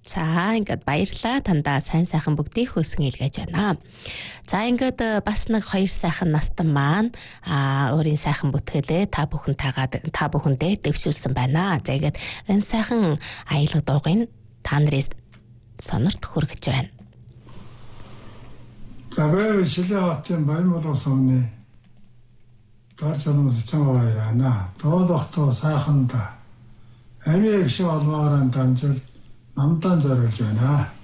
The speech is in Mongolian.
За ингээд баярлалаа тандаа сайн сайхан бүгдийг хөөсөн илгээж байна. За ингээд бас нэг хоёр сайхан настан маань өөрийн сайхан бүтгэлээ та бүхэндээ дэвшүүлсэн байна. За ингээд энэ сайхан аялга дуугыг та нарын сонорт хүргэж байна. За баяр шилээ хотын Баянболго сумны дарж алмас чангааяна. Доодохто сайханда амийн шиг олмаараа дамжил намдан зориулж байна.